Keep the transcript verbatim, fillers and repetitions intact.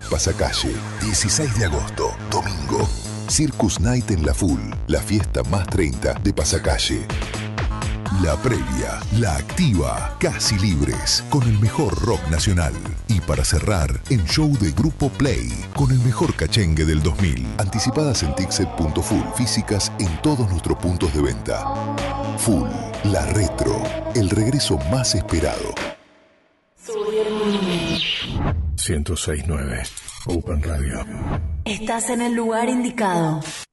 Pasacalle, dieciséis de agosto, domingo. Circus Night en La Full, la fiesta más treinta de Pasacalle. La previa, la activa, casi libres, con el mejor rock nacional. Y para cerrar, en show de Grupo Play, con el mejor cachengue del dos mil. Anticipadas en Tixet punto full, físicas en todos nuestros puntos de venta. Full, la retro, el regreso más esperado. ciento seis punto nueve Open Radio. Estás en el lugar indicado.